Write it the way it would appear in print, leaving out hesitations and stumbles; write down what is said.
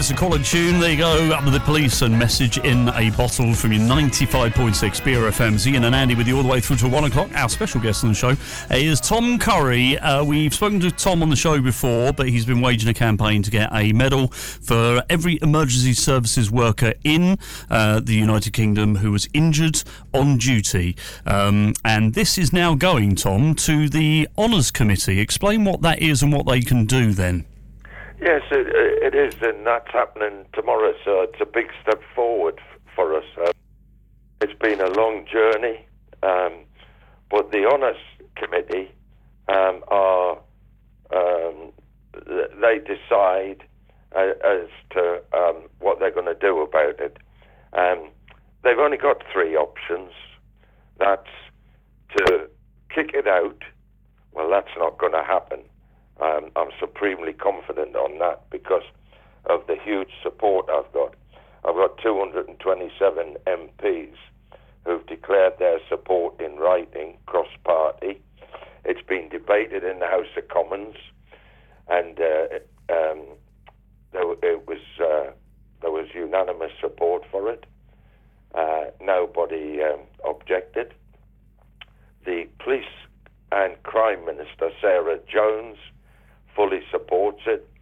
a quality tune. There you go, Up with the Police and Message in a Bottle from your 95.6 Beer FM. Ian and Andy with you all the way through to 1 o'clock. Our special guest on the show is Tom Curry. We've spoken to Tom on the show before, but he's been waging a campaign to get a medal for every emergency services worker in the United Kingdom who was injured on duty. And this is now going, Tom, to the Honours Committee. Explain what that is and what they can do then. Yes, it is, and that's happening tomorrow, so it's a big step forward for us. It's been a long journey, but the Honours Committee they decide as to what they're going to do about it. They've only got three options. That's to kick it out. Well, that's not going to happen. I'm supremely confident on that because of the huge support I've got. I've got 227 MPs who've declared their support in writing, cross-party. It's been debated in the House of Commons, and there was unanimous support for it. Nobody objected. The Police and Crime Minister, Sarah Jones, fully supports it.